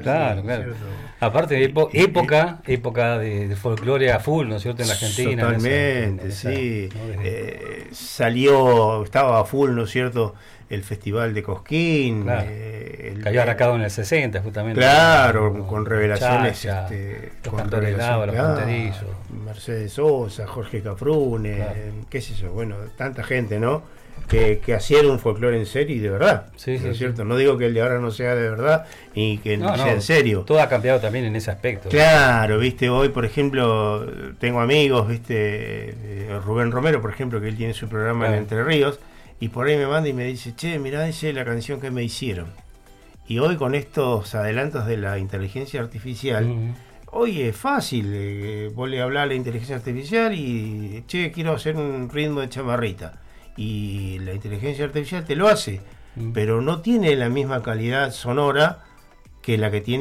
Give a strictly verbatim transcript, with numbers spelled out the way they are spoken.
Claro, sí, claro. ¿cierto? Aparte de epo- época, época de, de folclore a full, ¿no es cierto? En la Argentina. Totalmente, en esa- en esa- sí. ¿no? Desde- Eh, salió, estaba a full, ¿no es cierto? El Festival de Cosquín. Claro. eh, el- que había arrancado en el sesenta, justamente. Claro, Con- con revelaciones. Chacha, este, los con Cantores del Agua, los claro, Fronterizos. Mercedes Sosa, Jorge Cafrune, Claro. eh, qué sé yo, bueno, tanta gente, ¿no? Que, que hacían un folclore en serio y de verdad. Sí, sí, ¿no es sí. cierto? No digo que el de ahora no sea de verdad y que No, sea no, en serio. todo ha cambiado también en ese aspecto. Claro, viste, hoy por ejemplo tengo amigos, viste, eh, Rubén Romero, por ejemplo, que él tiene su programa Claro. en Entre Ríos, y por ahí me manda y me dice, che, mirá, esa es la canción que me hicieron. Y hoy con estos adelantos de la inteligencia artificial, Ujú. hoy es fácil, eh, vos le hablás a la inteligencia artificial y, che, quiero hacer un ritmo de chamarrita. Y la inteligencia artificial te lo hace, Mm. pero no tiene la misma calidad sonora que la que tiene